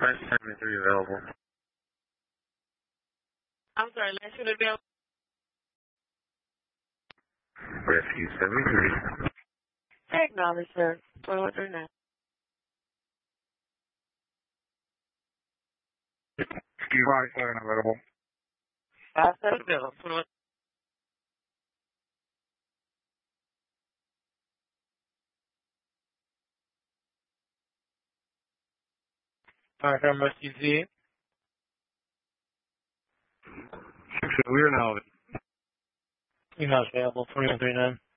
573 available. I'm sorry, last unit available. Rescue 73. Acknowledge, sir. 2139. Rescue 57 available. 57 available. 21. Alright, Rescue Z. So we are now. You're not available. 2139.